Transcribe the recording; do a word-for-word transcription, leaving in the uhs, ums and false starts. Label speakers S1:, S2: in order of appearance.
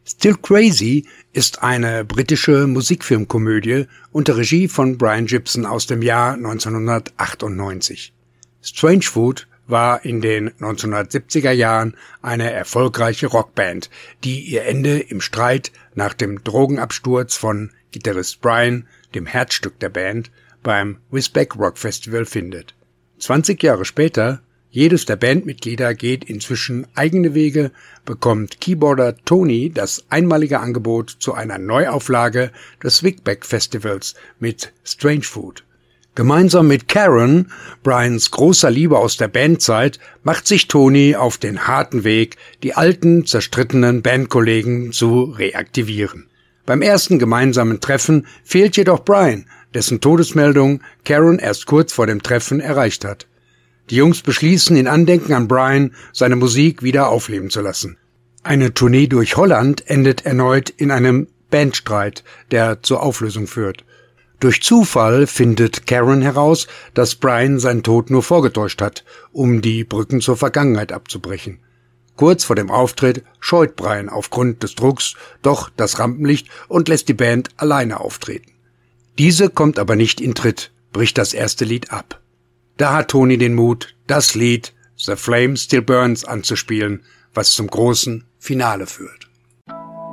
S1: Still Crazy ist eine britische Musikfilmkomödie unter Regie von Brian Gibson aus dem Jahr neunzehnhundertachtundneunzig. Strange Fruit war in den neunzehnhundertsiebziger Jahren eine erfolgreiche Rockband, die ihr Ende im Streit nach dem Drogenabsturz von Gitarrist Brian, dem Herzstück der Band, beim Whizbang Rock Festival findet. zwanzig Jahre später, jedes der Bandmitglieder geht inzwischen eigene Wege, bekommt Keyboarder Tony das einmalige Angebot zu einer Neuauflage des Whizbang Festivals mit Strange Fruit. Gemeinsam mit Karen, Brians großer Liebe aus der Bandzeit, macht sich Tony auf den harten Weg, die alten, zerstrittenen Bandkollegen zu reaktivieren. Beim ersten gemeinsamen Treffen fehlt jedoch Brian, dessen Todesmeldung Karen erst kurz vor dem Treffen erreicht hat. Die Jungs beschließen, in Andenken an Brian seine Musik wieder aufleben zu lassen. Eine Tournee durch Holland endet erneut in einem Bandstreit, der zur Auflösung führt. Durch Zufall findet Karen heraus, dass Brian seinen Tod nur vorgetäuscht hat, um die Brücken zur Vergangenheit abzubrechen. Kurz vor dem Auftritt scheut Brian aufgrund des Drucks doch das Rampenlicht und lässt die Band alleine auftreten. Diese kommt aber nicht in Tritt, bricht das erste Lied ab. Da hat Tony den Mut, das Lied The Flame Still Burns anzuspielen, was zum großen Finale führt.